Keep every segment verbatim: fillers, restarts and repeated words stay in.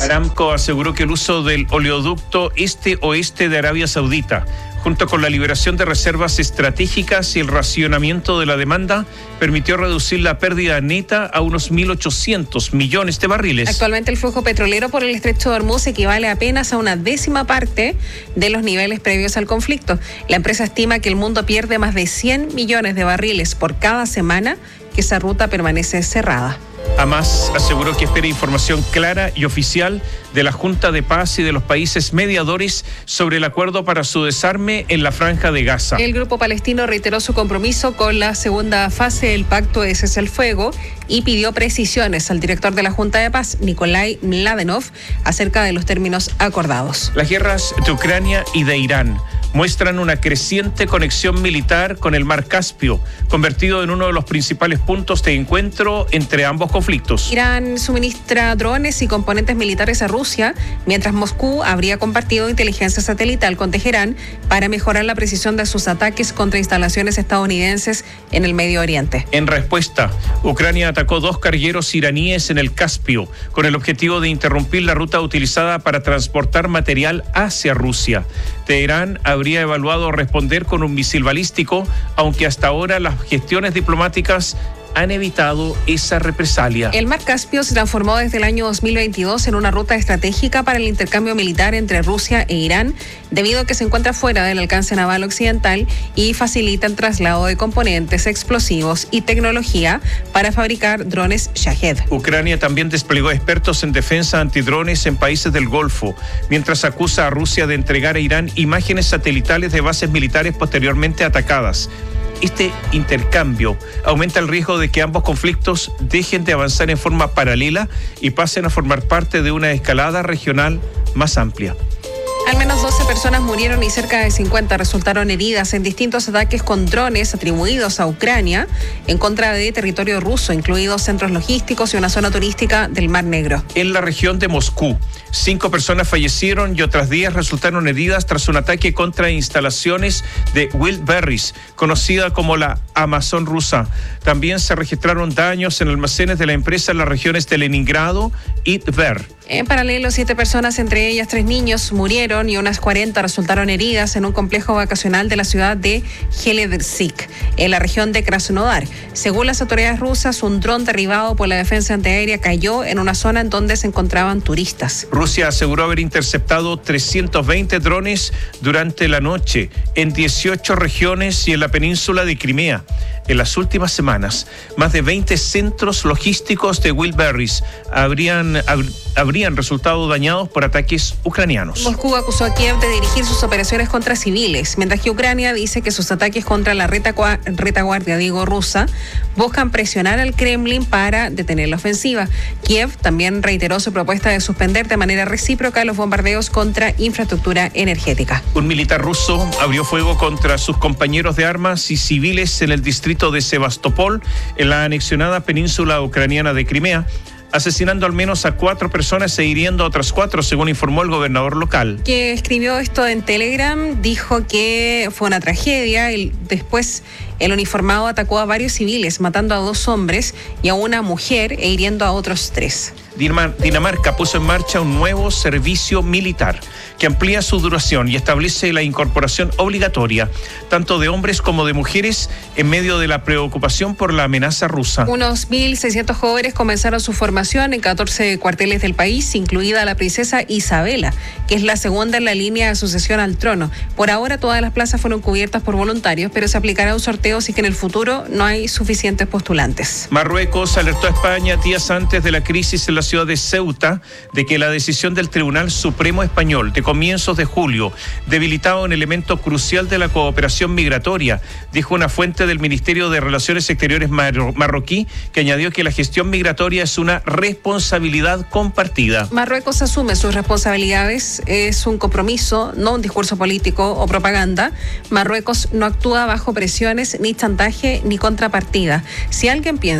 Aramco aseguró que el uso del oleoducto este-oeste de Arabia Saudita, junto con la liberación de reservas estratégicas y el racionamiento de la demanda, permitió reducir la pérdida neta a unos mil ochocientos millones de barriles. Actualmente el flujo petrolero por el estrecho de Hormuz equivale apenas a una décima parte de los niveles previos al conflicto. La empresa estima que el mundo pierde más de cien millones de barriles por cada semana que esa ruta permanece cerrada. Hamas aseguró que espera información clara y oficial de la Junta de Paz y de los países mediadores sobre el acuerdo para su desarme en la Franja de Gaza. El grupo palestino reiteró su compromiso con la segunda fase del pacto de cese al fuego y pidió precisiones al director de la Junta de Paz, Nikolai Mladenov, acerca de los términos acordados. Las guerras de Ucrania y de Irán muestran una creciente conexión militar con el Mar Caspio, convertido en uno de los principales puntos de encuentro entre ambos conflictos. Irán suministra drones y componentes militares a Rusia, mientras Moscú habría compartido inteligencia satelital con Teherán para mejorar la precisión de sus ataques contra instalaciones estadounidenses en el Medio Oriente. En respuesta, Ucrania atacó dos cargueros iraníes en el Caspio, con el objetivo de interrumpir la ruta utilizada para transportar material hacia Rusia. Teherán habría evaluado responder con un misil balístico, aunque hasta ahora las gestiones diplomáticas han evitado esa represalia. El Mar Caspio se transformó desde el año dos mil veintidós en una ruta estratégica para el intercambio militar entre Rusia e Irán, debido a que se encuentra fuera del alcance naval occidental y facilita el traslado de componentes, explosivos y tecnología para fabricar drones Shahed. Ucrania también desplegó expertos en defensa antidrones en países del Golfo, mientras acusa a Rusia de entregar a Irán imágenes satelitales de bases militares posteriormente atacadas. Este intercambio aumenta el riesgo de que ambos conflictos dejen de avanzar en forma paralela y pasen a formar parte de una escalada regional más amplia. Al menos doce personas murieron y cerca de cincuenta resultaron heridas en distintos ataques con drones atribuidos a Ucrania en contra de territorio ruso, incluidos centros logísticos y una zona turística del Mar Negro. En la región de Moscú, cinco personas fallecieron y otras diez resultaron heridas tras un ataque contra instalaciones de Wildberries, conocida como la Amazon rusa. También se registraron daños en almacenes de la empresa en las regiones de Leningrado y Tver. En paralelo, siete personas, entre ellas tres niños, murieron y unas cuarenta resultaron heridas en un complejo vacacional de la ciudad de Helezhik, en la región de Krasnodar. Según las autoridades rusas, un dron derribado por la defensa antiaérea cayó en una zona en donde se encontraban turistas. Rusia aseguró haber interceptado trescientos veinte drones durante la noche en dieciocho regiones y en la península de Crimea. En las últimas semanas, más de veinte centros logísticos de Wildberries habrían, hab, habrían resultado dañados por ataques ucranianos. Moscú acusó a Kiev de dirigir sus operaciones contra civiles, mientras que Ucrania dice que sus ataques contra la retagua, retaguardia digo, rusa buscan presionar al Kremlin para detener la ofensiva. Kiev también reiteró su propuesta de suspender de manera recíproca los bombardeos contra infraestructura energética. Un militar ruso abrió fuego contra sus compañeros de armas y civiles en el distrito de Sebastopol, en la anexionada península ucraniana de Crimea, asesinando al menos a cuatro personas e hiriendo a otras cuatro, según informó el gobernador local. Que escribió esto en Telegram, dijo que fue una tragedia y después el uniformado atacó a varios civiles, matando a dos hombres y a una mujer e hiriendo a otros tres. Dinamarca puso en marcha un nuevo servicio militar que amplía su duración y establece la incorporación obligatoria tanto de hombres como de mujeres en medio de la preocupación por la amenaza rusa. Unos mil seiscientos jóvenes comenzaron su formación en catorce cuarteles del país, incluida la princesa Isabela, que es la segunda en la línea de sucesión al trono. Por ahora todas las plazas fueron cubiertas por voluntarios, pero se aplicará un sorteo si que en el futuro no hay suficientes postulantes. Marruecos alertó a España días antes de la crisis en la ciudad de Ceuta de que la decisión del Tribunal Supremo Español de comienzos de julio debilitaba un elemento crucial de la cooperación migratoria, dijo una fuente del Ministerio de Relaciones Exteriores marroquí, que añadió que la gestión migratoria es una responsabilidad compartida. Marruecos asume sus responsabilidades, es un compromiso, no un discurso político o propaganda. Marruecos no actúa bajo presiones, ni chantaje, ni contrapartida. Si alguien piensa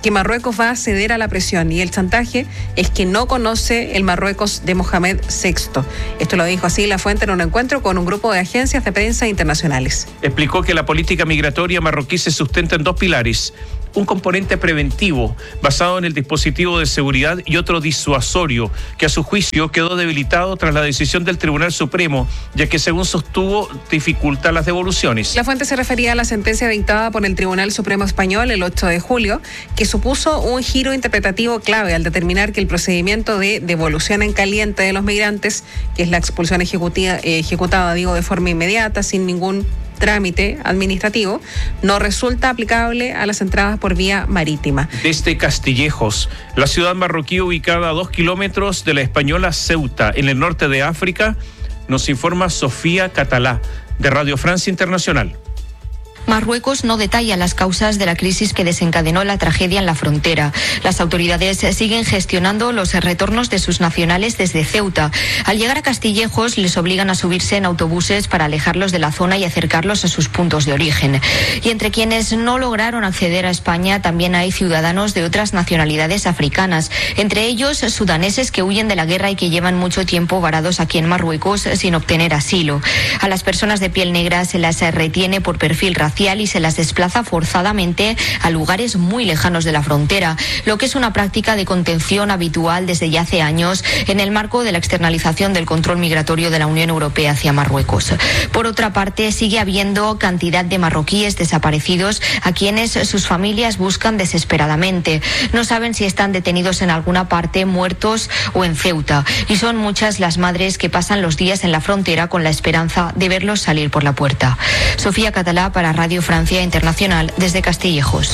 que Marruecos va a ceder a la presión y el chantaje es que no conoce el Marruecos de Mohamed sexto. Esto lo dijo así la fuente en un encuentro con un grupo de agencias de prensa internacionales. Explicó que la política migratoria marroquí se sustenta en dos pilares: un componente preventivo basado en el dispositivo de seguridad y otro disuasorio, que a su juicio quedó debilitado tras la decisión del Tribunal Supremo, ya que según sostuvo dificulta las devoluciones. La fuente se refería a la sentencia dictada por el Tribunal Supremo Español el ocho de julio, que supuso un giro interpretativo clave al determinar que el procedimiento de devolución en caliente de los migrantes, que es la expulsión ejecutiva, eh, ejecutada digo, de forma inmediata, sin ningún trámite administrativo, no resulta aplicable a las entradas por vía marítima. Desde Castillejos, la ciudad marroquí ubicada a dos kilómetros de la española Ceuta, en el norte de África, nos informa Sofía Catalá, de Radio Francia Internacional. Marruecos no detalla las causas de la crisis que desencadenó la tragedia en la frontera. Las autoridades siguen gestionando los retornos de sus nacionales desde Ceuta. Al llegar a Castillejos, les obligan a subirse en autobuses para alejarlos de la zona y acercarlos a sus puntos de origen. Y entre quienes no lograron acceder a España también hay ciudadanos de otras nacionalidades africanas, entre ellos sudaneses que huyen de la guerra y que llevan mucho tiempo varados aquí en Marruecos sin obtener asilo. A las personas de piel negra se las retiene por perfil racial y se las desplaza forzadamente a lugares muy lejanos de la frontera, lo que es una práctica de contención habitual desde ya hace años en el marco de la externalización del control migratorio de la Unión Europea hacia Marruecos. Por otra parte, sigue habiendo cantidad de marroquíes desaparecidos a quienes sus familias buscan desesperadamente. No saben si están detenidos en alguna parte, muertos o en Ceuta, y son muchas las madres que pasan los días en la frontera con la esperanza de verlos salir por la puerta. Sofía Catalá para Radio Francia Internacional desde Castillejos.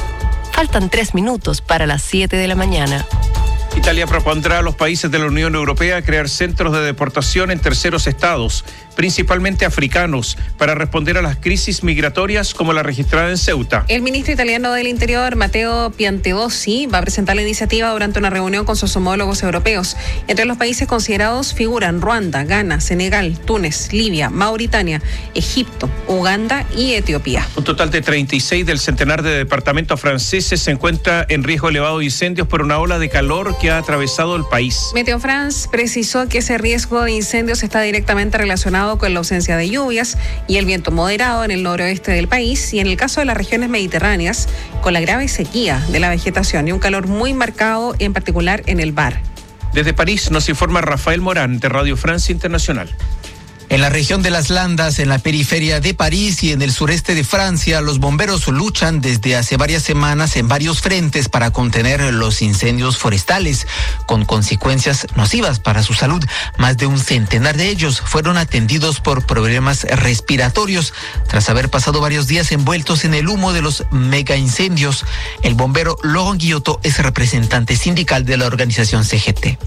Faltan tres minutos para las siete de la mañana. Italia propondrá a los países de la Unión Europea crear centros de deportación en terceros estados, principalmente africanos, para responder a las crisis migratorias como la registrada en Ceuta. El ministro italiano del Interior, Matteo Piantedosi, va a presentar la iniciativa durante una reunión con sus homólogos europeos. Entre los países considerados figuran Ruanda, Ghana, Senegal, Túnez, Libia, Mauritania, Egipto, Uganda y Etiopía. Un total de treinta y seis del centenar de departamentos franceses se encuentra en riesgo elevado de incendios por una ola de calor que ha atravesado el país. Meteo France precisó que ese riesgo de incendios está directamente relacionado con la ausencia de lluvias y el viento moderado en el noroeste del país, y en el caso de las regiones mediterráneas, con la grave sequía de la vegetación y un calor muy marcado, en particular en el Var. Desde París nos informa Rafael Morán, de Radio Francia Internacional. En la región de las Landas, en la periferia de París y en el sureste de Francia, los bomberos luchan desde hace varias semanas en varios frentes para contener los incendios forestales, con consecuencias nocivas para su salud. Más de un centenar de ellos fueron atendidos por problemas respiratorios, tras haber pasado varios días envueltos en el humo de los mega incendios. El bombero Laurent Guillotot es representante sindical de la organización C G T.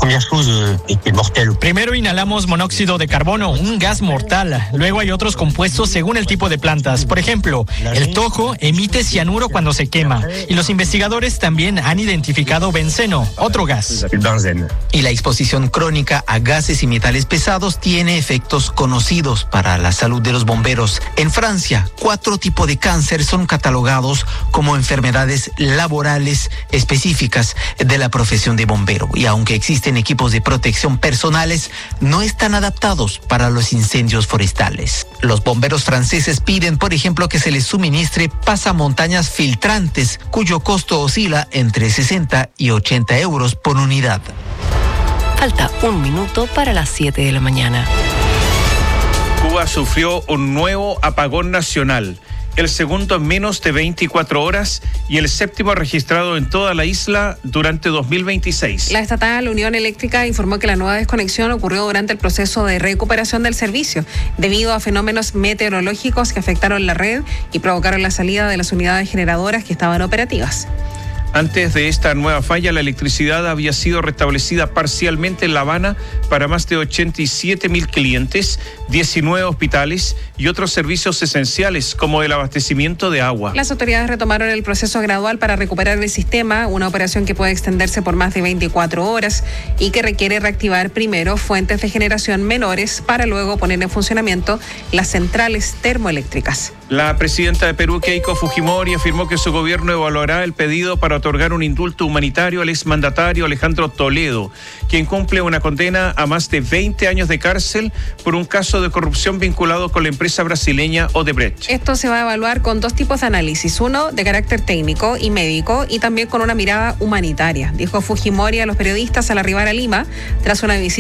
Primero inhalamos monóxido de carbono, un gas mortal. Luego hay otros compuestos según el tipo de plantas. Por ejemplo, el tojo emite cianuro cuando se quema. Y los investigadores también han identificado benceno, otro gas. Y la exposición crónica a gases y metales pesados tiene efectos conocidos para la salud de los bomberos. En Francia, cuatro tipos de cáncer son catalogados como enfermedades laborales específicas de la profesión de bombero. Y aunque existen equipos de protección personales, no están adaptados para los incendios forestales. Los bomberos franceses piden, por ejemplo, que se les suministre pasamontañas filtrantes, cuyo costo oscila entre sesenta y ochenta euros por unidad. Falta un minuto para las siete de la mañana. Cuba sufrió un nuevo apagón nacional, el segundo en menos de veinticuatro horas y el séptimo registrado en toda la isla durante dos mil veintiséis. La estatal Unión Eléctrica informó que la nueva desconexión ocurrió durante el proceso de recuperación del servicio, debido a fenómenos meteorológicos que afectaron la red y provocaron la salida de las unidades generadoras que estaban operativas. Antes de esta nueva falla, la electricidad había sido restablecida parcialmente en La Habana para más de ochenta y siete mil clientes, diecinueve hospitales y otros servicios esenciales como el abastecimiento de agua. Las autoridades retomaron el proceso gradual para recuperar el sistema, una operación que puede extenderse por más de veinticuatro horas y que requiere reactivar primero fuentes de generación menores para luego poner en funcionamiento las centrales termoeléctricas. La presidenta de Perú, Keiko Fujimori, afirmó que su gobierno evaluará el pedido para otorgar un indulto humanitario al exmandatario Alejandro Toledo, quien cumple una condena a más de veinte años de cárcel por un caso de corrupción vinculado con la empresa brasileña Odebrecht. Esto se va a evaluar con dos tipos de análisis, uno de carácter técnico y médico y también con una mirada humanitaria, dijo Fujimori a los periodistas al arribar a Lima tras una visita